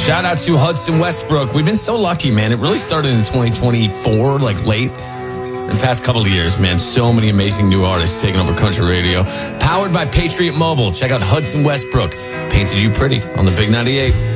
Shout out to Hudson Westbrook. We've been so lucky, man. It really started in 2024, like late. In the past couple of years, man, so many amazing new artists taking over country radio. Powered by Patriot Mobile. Check out Hudson Westbrook. Painted you pretty on the Big 98.